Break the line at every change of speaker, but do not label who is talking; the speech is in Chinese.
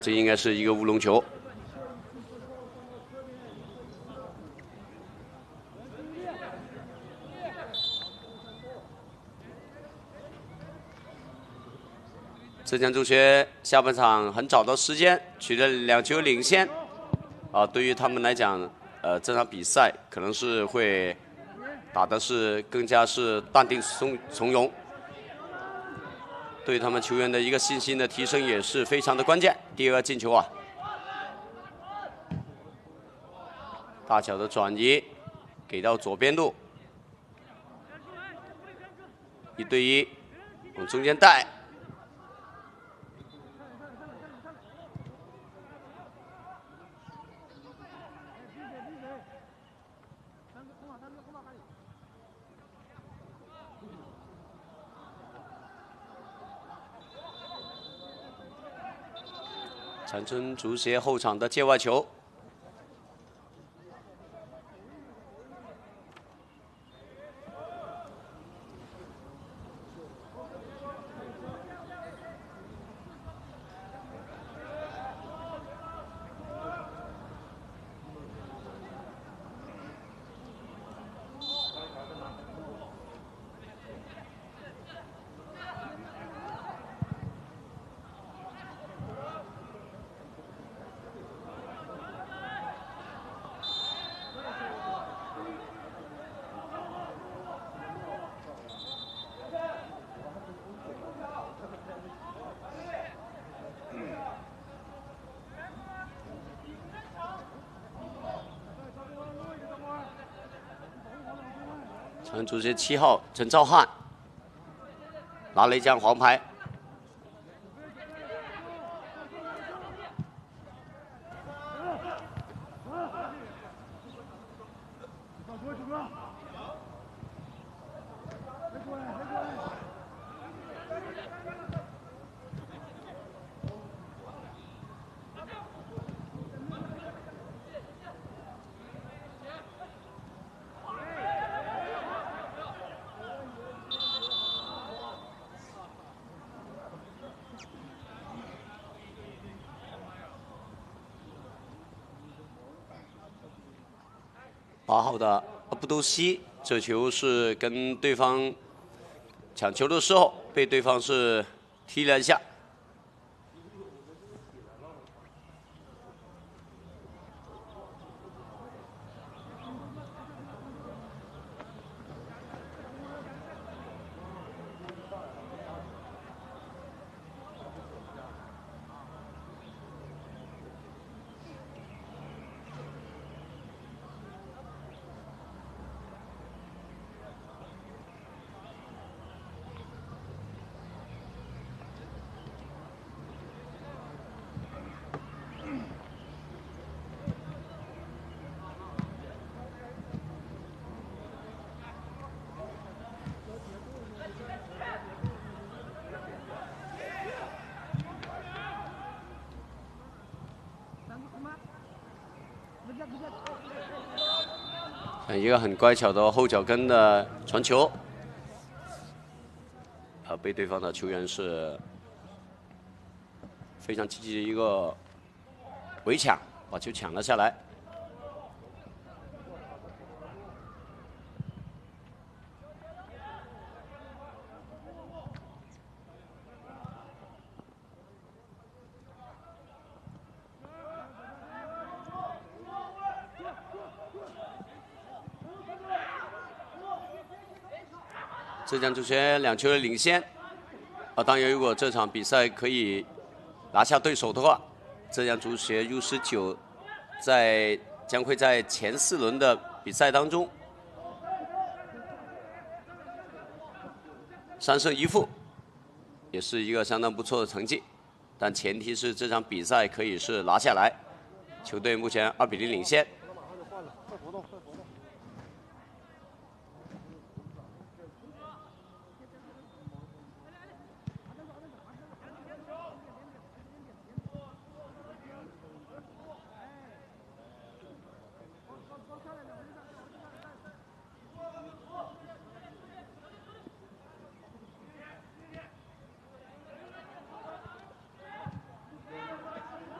这应该是一个乌龙球。浙江中学下半场很早的时间取得2球领先，对于他们来讲，这场比赛可能是会打的是更加是淡定从容。 对他们球员的一个信心的提升也是非常的关键。第2个进球啊，大脚的转移给到左边路，1对1，往中间带，长春足协后场的界外球。 长春足协7号陈兆汉拿了一张黄牌。8号的阿布都西，这球是跟对方抢球的时候被对方是踢了一下。一个很乖巧的后脚跟的传球，被对方的球员是非常积极的一个围抢，把球抢了下来。浙江足协2球的领先，当然，如果这场比赛可以拿下对手的话，浙江足协 U19将会在前4轮的比赛当中3胜1负，也是一个相当不错的成绩。但前提是这场比赛可以是拿下来。球队目前2比0领先。